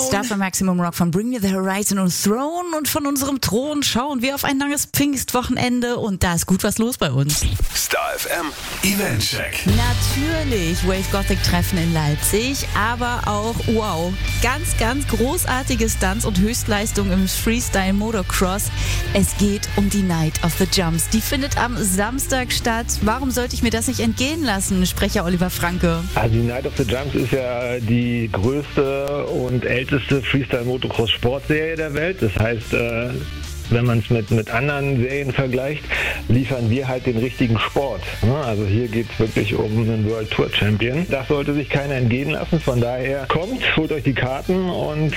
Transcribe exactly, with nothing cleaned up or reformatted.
Star für Maximum Rock von Bring Me the Horizon und Throne, und von unserem Thron schauen wir auf ein langes Pfingstwochenende und da ist gut was los bei uns. Star F M Eventcheck. Natürlich Wave Gothic Treffen in Leipzig, aber auch, wow, ganz, ganz großartige Stunts und Höchstleistungen im Freestyle Motocross. Es geht um die Night of the Jumps. Die findet am Samstag statt. Warum sollte ich mir das nicht entgehen lassen? Sprecher Oliver Franke. Also die Night of the Jumps ist ja die größte und älteste Freestyle-Motocross-Sportserie der Welt. Das heißt, äh, wenn man es mit, mit anderen Serien vergleicht, liefern wir halt den richtigen Sport. Also hier geht es wirklich um einen World Tour Champion. Das sollte sich keiner entgehen lassen. Von daher kommt, holt euch die Karten und